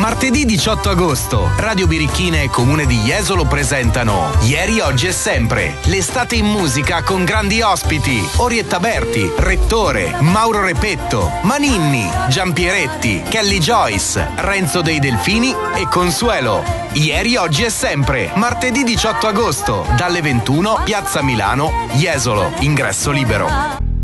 Martedì 18 agosto, Radio Birichina e Comune di Jesolo presentano Ieri, Oggi e Sempre. L'estate in musica con grandi ospiti. Orietta Berti, Rettore, Mauro Repetto, Maninni, Giampieretti, Kelly Joyce, Renzo dei Delfini e Consuelo. Ieri, Oggi e Sempre. Martedì 18 agosto, dalle 21, Piazza Milano, Jesolo. Ingresso libero.